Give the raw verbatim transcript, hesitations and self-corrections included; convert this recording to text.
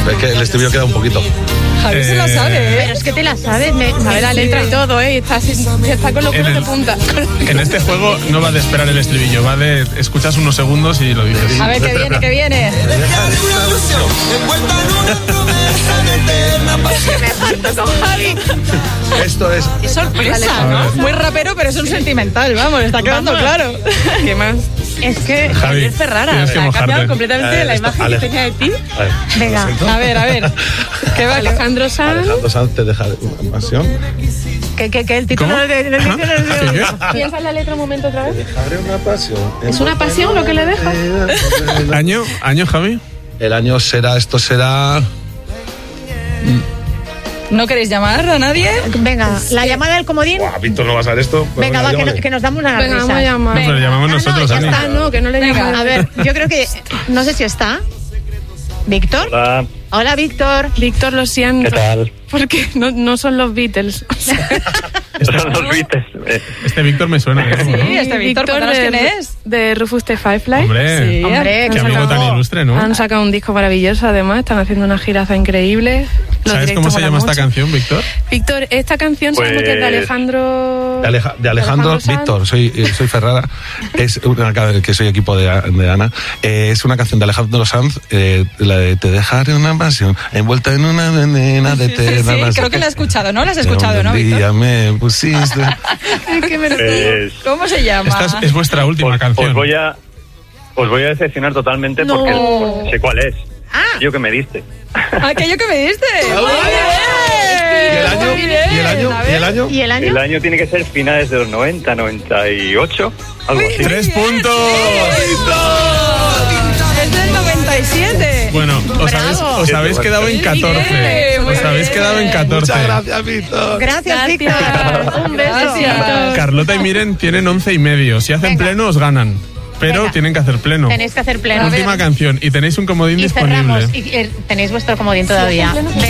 Es que el estribillo queda un poquito. Javi eh, se la sabe, ¿eh? Pero es que te la sabes. Me, sabe la letra y todo, ¿eh? Y está, así, está con los pelos de punta. En este juego no va de esperar el estribillo, va de escuchas unos segundos y lo dices. A ver, ¿qué viene, qué viene? ¿Qué me pasó con Javi? Esto es... Qué sorpresa, ¿no? Muy rapero, pero es un sentimental, vamos, está quedando vamos. Claro. ¿Qué más? Es que Javi, es Ferrara, tienes que ha mojarte. cambiado completamente Eh, la esto, imagen Ale- que tenía de ti. A ver, Venga, a ver, a ver. ¿Qué va? Alejandro Sanz. Alejandro Sanz te deja una pasión. ¿Qué, qué, qué? El título ¿Cómo? de, de, de, ¿Qué, de Piensa en la letra un momento otra vez. Dejaré una pasión. ¿Es una pasión lo que le deja? ¿Año? ¿Año, Javi? El año será, esto será... ¿No queréis llamar a nadie? Venga, la llamada del comodín. Buah, Víctor, ¿no vas a ver esto? Pues Venga, va, que, llámale. no- que nos damos una Venga, risa. vamos a llamar. No, pero llamamos nosotros, ya Ani. está, no, que no le Venga, llamo. a ver, yo creo que... No sé si está. ¿Víctor? Hola, Hola, Víctor. Víctor, lo siento. ¿qué tal? Porque no, no son los Beatles. Son los Beatles. Eh, Este Víctor me suena. ¿eh? Sí, ¿No? este Víctor, cuéntanos de, quién es. De Rufus the Firefly. Hombre, Sí, Hombre, qué han amigo sacado- tan ilustre, ¿no? Han sacado un disco maravilloso, además, están haciendo una giraza increíble. Los ¿Sabes cómo directos se molan llama esta mucho. canción, Víctor? Víctor, esta canción Pues- sabemos que es de Alejandro... De, Aleja- de Alejandro, Sanz. Víctor, soy, eh, soy Ferrara, es una, que soy equipo de, de Ana, eh, es una canción de Alejandro Sanz, eh, la de Te dejaré una pasión, envuelta en una venena de Sí, eterna sí, pasión. creo que la he escuchado, ¿no? La has escuchado, ¿no, Un Víctor? día me pusiste... Qué me- Pues- ¿Cómo se llama? Esta es, es vuestra última os, canción. os voy a os voy a decepcionar totalmente No. porque, porque sé cuál es. Ah. Yo que me diste. Aquello que me diste. Muy ¿Y el bien. año? Muy bien. ¿Y el año? A ¿Y ver. el año? ¿Y el año? El año tiene que ser finales de los noventa, noventa y ocho, algo así. ¡Tres puntos! Es del noventa y siete. Bueno, os habéis, os habéis quedado en catorce. Muy Os habéis bien. quedado en catorce. Muchas gracias, Víctor. Gracias, Víctor. Un beso. Gracias. Carlota y Miren tienen once y medio. Si hacen Venga. pleno, os ganan. Pero Venga. tienen que hacer pleno. Tenéis que hacer pleno. Última canción. Y tenéis un comodín Y disponible. cerramos. Y, eh, tenéis vuestro comodín todavía. Venga.